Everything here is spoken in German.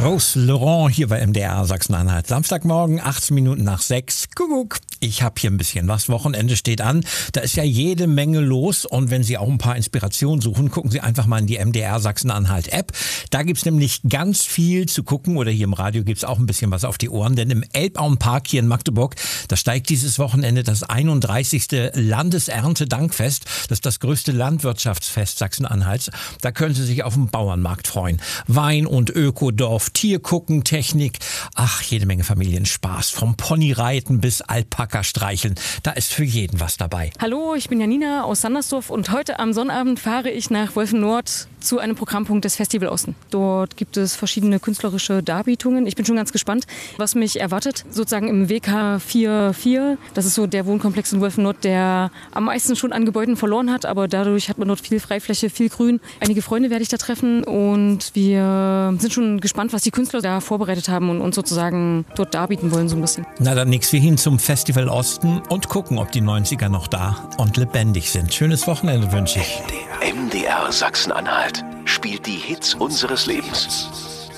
Rose Laurent hier bei MDR Sachsen-Anhalt. Samstagmorgen, 18 Minuten nach 6. Kuckuck. Ich habe hier ein bisschen was. Wochenende steht an. Da ist ja jede Menge los. Und wenn Sie auch ein paar Inspirationen suchen, gucken Sie einfach mal in die MDR Sachsen-Anhalt App. Da gibt's nämlich ganz viel zu gucken. Oder hier im Radio gibt's auch ein bisschen was auf die Ohren. Denn im Elbauenpark hier in Magdeburg, da steigt dieses Wochenende das 31. Landeserntedankfest. Das ist das größte Landwirtschaftsfest Sachsen-Anhalts. Da können Sie sich auf dem Bauernmarkt freuen. Wein und Ökodorf, Tiergucken, Technik. Ach, jede Menge Familienspaß. Vom Ponyreiten bis Alpaka streicheln. Da ist für jeden was dabei. Hallo, ich bin Janina aus Sandersdorf und heute am Sonnabend fahre ich nach Wolfennord zu einem Programmpunkt des Festival Osten. Dort gibt es verschiedene künstlerische Darbietungen. Ich bin schon ganz gespannt, was mich erwartet. Sozusagen im WK 44. Das ist so der Wohnkomplex in Wolfennord, der am meisten schon an Gebäuden verloren hat. Aber dadurch hat man dort viel Freifläche, viel Grün. Einige Freunde werde ich da treffen und wir sind schon gespannt, was die Künstler da vorbereitet haben und uns sozusagen dort darbieten wollen so ein bisschen. Na dann nix wie hin zum Festival Osten und gucken, ob die 90er noch da und lebendig sind. Schönes Wochenende wünsche ich. MDR Sachsen-Anhalt spielt die Hits unseres Lebens.